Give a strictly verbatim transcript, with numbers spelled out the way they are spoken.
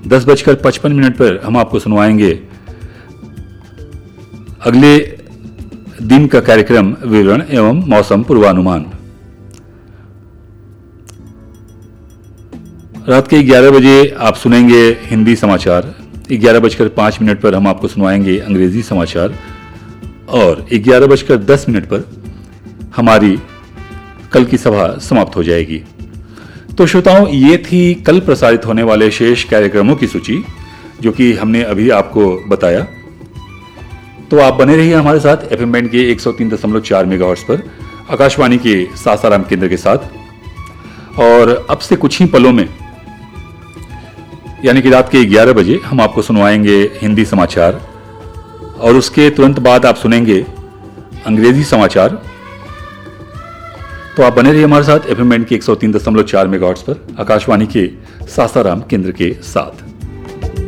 दस बजकर पचपन मिनट पर हम आपको सुनवाएंगे अगले दिन का कार्यक्रम विवरण एवं मौसम पूर्वानुमान। रात के ग्यारह बजे आप सुनेंगे हिंदी समाचार। ग्यारह बजकर पाँच मिनट पर हम आपको सुनवाएंगे अंग्रेजी समाचार और ग्यारह बजकर दस मिनट पर हमारी कल की सभा समाप्त हो जाएगी। तो श्रोताओं, ये थी कल प्रसारित होने वाले शेष कार्यक्रमों की सूची जो कि हमने अभी आपको बताया। तो आप बने रहिए हमारे साथ एफएम बैंड के एक सौ तीन दशमलव चार मेगाहर्ट्ज पर आकाशवाणी के सासाराम केंद्र के साथ। और अब से कुछ ही पलों में यानी कि रात के ग्यारह बजे हम आपको सुनवाएंगे हिंदी समाचार और उसके तुरंत बाद आप सुनेंगे अंग्रेजी समाचार। तो आप बने रहिए हमारे साथ एफएम बैंड के एक सौ तीन दशमलव चार मेगाहर्ट्ज पर आकाशवाणी के सासाराम केंद्र के साथ।